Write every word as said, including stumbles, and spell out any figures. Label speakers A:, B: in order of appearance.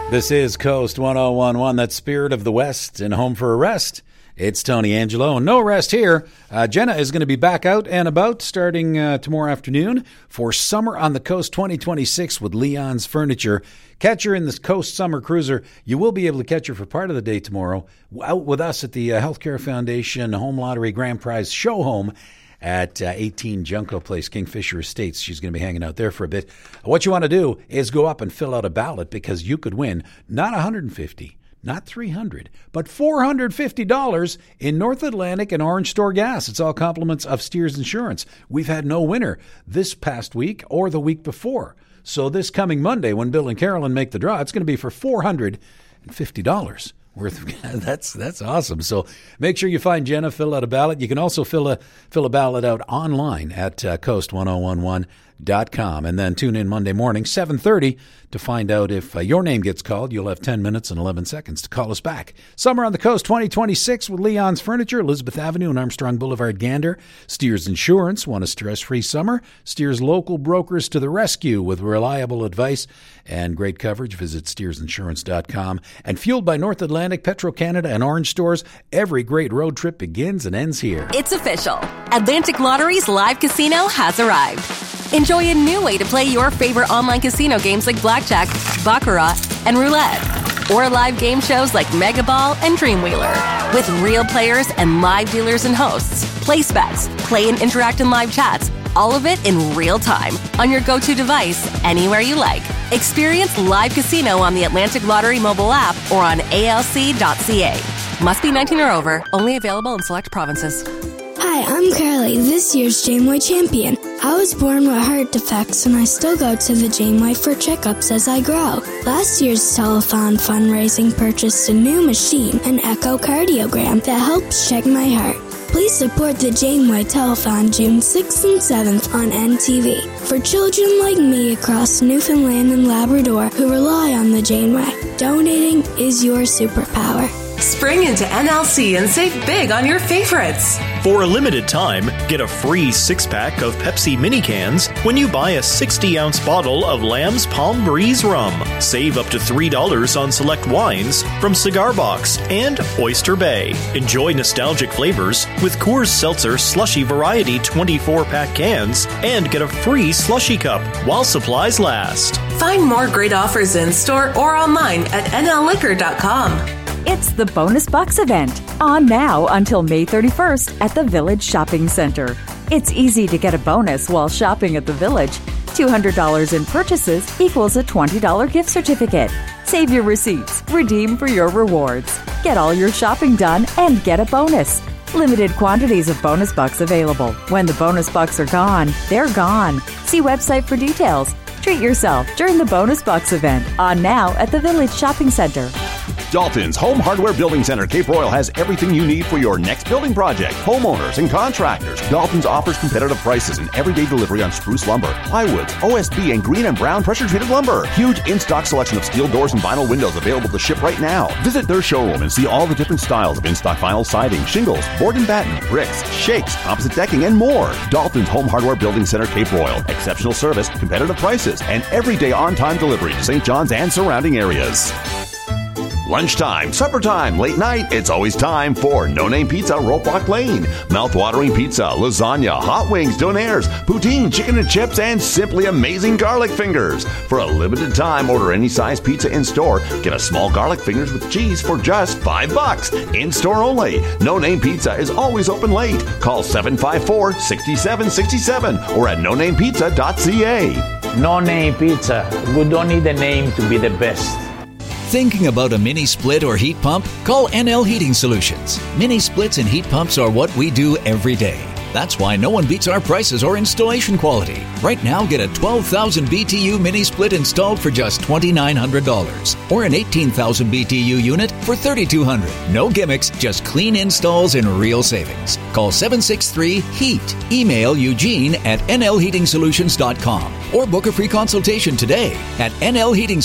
A: This is Coast one oh one one, that's Spirit of the West and Home for a Rest. It's Tony Angelo. No rest here. Uh, Jenna is going to be back out and about starting uh, tomorrow afternoon for Summer on the Coast twenty twenty-six with Leon's Furniture. Catch her in this Coast Summer Cruiser. You will be able to catch her for part of the day tomorrow out with us at the uh, Healthcare Foundation Home Lottery Grand Prize Show Home at uh, eighteen Junco Place, Kingfisher Estates. She's going to be hanging out there for a bit. What you want to do is go up and fill out a ballot because you could win not one hundred fifty dollars, not three hundred dollars, but four hundred fifty dollars in North Atlantic and Orange Store gas. It's all compliments of Steers Insurance. We've had no winner this past week or the week before. So this coming Monday when Bill and Carolyn make the draw, it's going to be for four hundred fifty dollars. Worth of, that's that's awesome. So make sure you find Jenna, fill out a ballot. You can also fill a fill a ballot out online at uh, coast ten eleven dot com, and then tune in Monday morning seven thirty to find out if uh, your name gets called. You'll have ten minutes and eleven seconds to call us back. Summer on the Coast twenty twenty-six with Leon's Furniture, Elizabeth Avenue and Armstrong Boulevard, Gander. Steers Insurance, want a stress-free summer? Steers local brokers to the rescue with reliable advice and great coverage. Visit steers insurance dot com. And fueled by North Atlantic, Petro-Canada, and Orange Stores, every great road trip begins and ends here.
B: It's official. Atlantic Lottery's live casino has arrived. Enjoy a new way to play your favorite online casino games like blackjack, baccarat, and roulette. Or live game shows like Mega Ball and Dreamwheeler. With real players and live dealers and hosts. Place bets, play and interact in live chats. All of it in real time on your go-to device, anywhere you like. Experience live casino on the Atlantic Lottery mobile app or on A L C dot C A. Must be nineteen or over. Only available in select provinces.
C: Hi, I'm Carly, this year's Janeway champion. I was born with heart defects and I still go to the Janeway for checkups as I grow. Last year's telethon fundraising purchased a new machine, an echocardiogram, that helps check my heart. Please support the Janeway Telethon June sixth and seventh on N T V for children like me across Newfoundland and Labrador who rely on the Janeway. Donating is your superpower.
D: Spring into N L C and save big on your favorites.
E: For a limited time, get a free six-pack of Pepsi mini cans when you buy a sixty-ounce bottle of Lamb's Palm Breeze rum. Save up to three dollars on select wines from Cigar Box and Oyster Bay. Enjoy nostalgic flavors with Coors Seltzer Slushy Variety twenty-four pack cans and get a free slushy cup while supplies last.
D: Find more great offers in store or online at N L liquor dot com.
F: It's the Bonus Bucks event, on now until May thirty-first at the Village Shopping Center. It's easy to get a bonus while shopping at the Village. two hundred dollars in purchases equals a twenty dollars gift certificate. Save your receipts, redeem for your rewards. Get all your shopping done and get a bonus. Limited quantities of Bonus Bucks available. When the Bonus Bucks are gone, they're gone. See website for details. Treat yourself during the Bonus Bucks event, on now at the Village Shopping Center.
G: Dalton's Home Hardware Building Center, Cape Royal, has everything you need for your next building project. Homeowners and contractors. Dalton's offers competitive prices and everyday delivery on spruce lumber, plywoods, O S B, and green and brown pressure-treated lumber. Huge in-stock selection of steel doors and vinyl windows available to ship right now. Visit their showroom and see all the different styles of in-stock vinyl siding, shingles, board and batten, bricks, shakes, composite decking, and more. Dalton's Home Hardware Building Center, Cape Royal. Exceptional service, competitive prices, and everyday on-time delivery to Saint John's and surrounding areas. Lunchtime, supper time, late night, it's always time for No Name Pizza, Ropelock Lane. Mouth-watering pizza, lasagna, hot wings, donaires, poutine, chicken and chips, and simply amazing garlic fingers. For a limited time, order any size pizza in-store. Get a small garlic fingers with cheese for just five bucks. In-store only. No Name Pizza is always open late. Call seven five four, six seven six seven or at no name pizza dot c a.
H: No Name Pizza. We don't need a name to be the best.
I: Thinking about a mini split or heat pump? Call N L Heating Solutions. Mini splits and heat pumps are what we do every day. That's why no one beats our prices or installation quality. Right now, get a twelve thousand B T U mini split installed for just two thousand nine hundred dollars or an eighteen thousand B T U unit for three thousand two hundred dollars. No gimmicks, just clean installs and real savings. Call seven six three HEAT. Email Eugene at N L heating solutions dot com or book a free consultation today at N L Heating